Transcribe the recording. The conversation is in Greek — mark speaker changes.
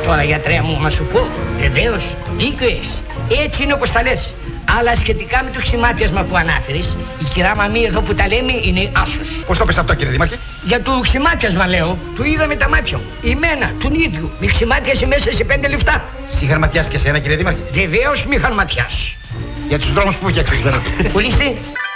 Speaker 1: Τώρα γιατρέ μου, να σου πω, βεβαίως, δίκιο έχεις. Έτσι είναι όπως τα λες. Αλλά σχετικά με το ξημάτιασμα που ανάφερες, η κυρία Μαμή εδώ που τα λέμε είναι άσος.
Speaker 2: Πώς το πες αυτό, κύριε Δήμαρχε?
Speaker 1: Για το ξημάτιασμα λέω, του είδα με τα μάτια μου. Εμένα, τον ίδιο, με ξημάτιασε μέσα σε 5 λεπτά.
Speaker 2: Είχαν ματιάσει και εσένα, κύριε Δήμαρχε?
Speaker 1: Βεβαίως μη είχαν ματιάσει.
Speaker 2: Για τους δρόμους που φτιάξες, βέβαια.
Speaker 1: Ορίστε.